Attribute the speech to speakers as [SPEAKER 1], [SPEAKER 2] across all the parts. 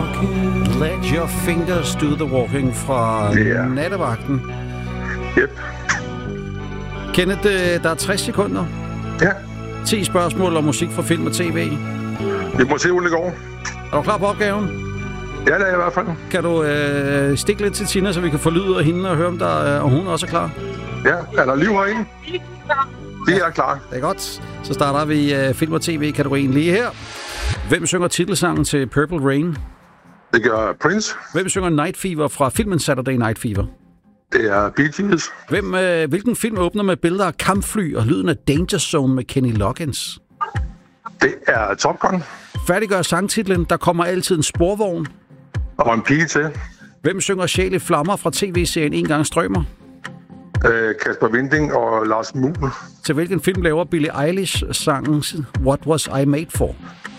[SPEAKER 1] walking. Let your fingers do the walking fra Nattevagten.
[SPEAKER 2] Yep.
[SPEAKER 1] Kenneth, der er 60 sekunder.
[SPEAKER 2] Ja.
[SPEAKER 1] 10 spørgsmål om musik fra film og tv.
[SPEAKER 2] Vi må se, hvordan det går.
[SPEAKER 1] Er du klar på opgaven?
[SPEAKER 2] Ja, det er jeg i hvert fald.
[SPEAKER 1] Kan du stikke lidt til Tina, så vi kan få lyd af hende og høre, om hun også er klar?
[SPEAKER 2] Ja, er der liv herinde? Det er klar.
[SPEAKER 1] Det er godt. Så starter vi film og tv-kategorien lige her. Hvem synger titelsangen til Purple Rain?
[SPEAKER 2] Det gør Prince.
[SPEAKER 1] Hvem synger Night Fever fra filmen Saturday Night Fever?
[SPEAKER 2] Det er Bee Gees.
[SPEAKER 1] Hvilken film åbner med billeder af kampfly og lyden af Danger Zone med Kenny Loggins?
[SPEAKER 2] Det er Top Gun.
[SPEAKER 1] Færdiggør sangtitlen Der kommer altid en sporvogn.
[SPEAKER 2] Og en pige til.
[SPEAKER 1] Hvem synger Sjæl i flammer fra tv-serien En gang strømmer?
[SPEAKER 2] Kasper Winding og Lars Muhl.
[SPEAKER 1] Til hvilken film laver Billie Eilish sangen What Was I Made For?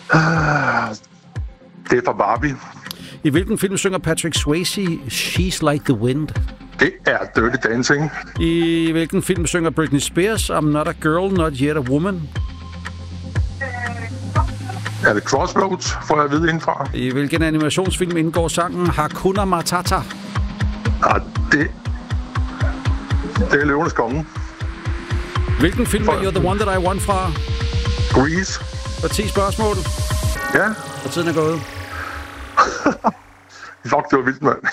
[SPEAKER 2] Det er fra Barbie.
[SPEAKER 1] I hvilken film synger Patrick Swayze She's Like the Wind?
[SPEAKER 2] Det er Dirty Dancing.
[SPEAKER 1] I hvilken film synger Britney Spears I'm Not a Girl, Not Yet a Woman?
[SPEAKER 2] Er det Crossroads, får jeg at vide indenfra?
[SPEAKER 1] I hvilken animationsfilm indgår sangen Hakuna Matata?
[SPEAKER 2] Det er Løvenes Konge.
[SPEAKER 1] Hvilken film er You're the One That I Want fra?
[SPEAKER 2] Grease.
[SPEAKER 1] Og 10 spørgsmål.
[SPEAKER 2] Ja.
[SPEAKER 1] Og tiden er gået.
[SPEAKER 2] Fuck, det var vildt, mand.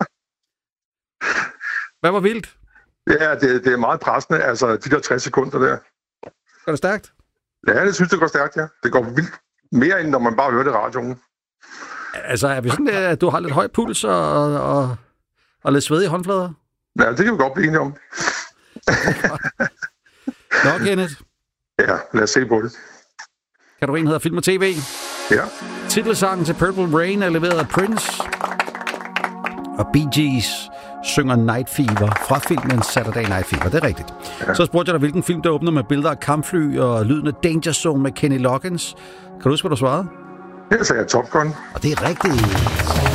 [SPEAKER 1] Hvad var vildt?
[SPEAKER 2] Ja, det er meget pressende, altså de der 60 sekunder der.
[SPEAKER 1] Går det stærkt?
[SPEAKER 2] Ja, det synes det går stærkt, ja. Det går vildt mere, end når man bare hører det i radioen.
[SPEAKER 1] Altså, er vi sådan, at du har lidt høj puls og lidt sved i håndflader?
[SPEAKER 2] Ja, det kan vi godt blive enige om.
[SPEAKER 1] Nå, Kenneth.
[SPEAKER 2] Ja, lad os se på det.
[SPEAKER 1] Kategorien hedder Film og TV.
[SPEAKER 2] Ja.
[SPEAKER 1] Titelsangen til Purple Rain er leveret af Prince. Og Bee Gees synger Night Fever fra filmen Saturday Night Fever. Det er rigtigt. Ja. Så spurgte jeg dig, hvilken film der åbner med billeder af kampfly og lyden af Danger Zone med Kenny Loggins. Kan du huske, hvad du svarede?
[SPEAKER 2] Her sagde jeg Top Gun.
[SPEAKER 1] Og det er rigtigt.